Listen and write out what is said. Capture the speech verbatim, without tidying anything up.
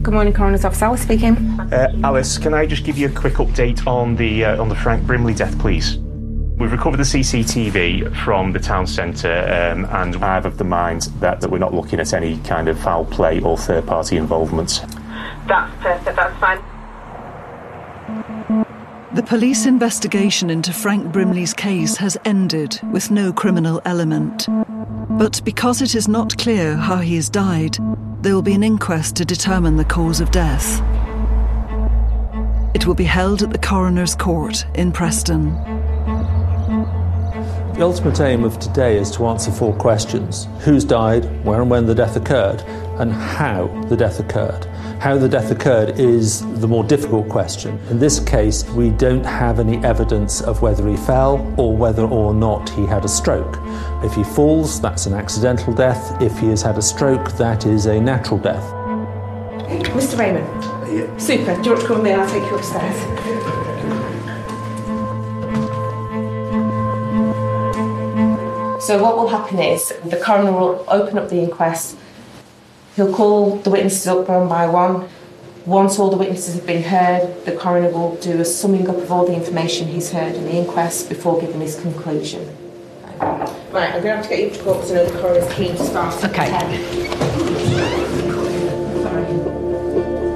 Good morning, Coroner's Office. Alice speaking. Uh, Alice, can I just give you a quick update on the uh, on the Frank Brimley death, please? We've recovered the C C T V from the town centre, um, and I'm of the mind that, that we're not looking at any kind of foul play or third-party involvement. That's perfect, that's fine. The police investigation into Frank Brimley's case has ended with no criminal element. But because it is not clear how he has died, there will be an inquest to determine the cause of death. It will be held at the Coroner's Court in Preston. The ultimate aim of today is to answer four questions: who's died, where and when the death occurred, and how the death occurred. How the death occurred is the more difficult question. In this case, we don't have any evidence of whether he fell or whether or not he had a stroke. If he falls, that's an accidental death. If he has had a stroke, that is a natural death. Mister Raymond. Yeah. Super. Do you want to come with me? I'll take you upstairs. So what will happen is the coroner will open up the inquest. He'll call the witnesses up one by one. Once all the witnesses have been heard, the coroner will do a summing up of all the information he's heard in the inquest before giving his conclusion. Right, I'm going to have to get you to court because I know the coroner's keen to start at Okay. ten.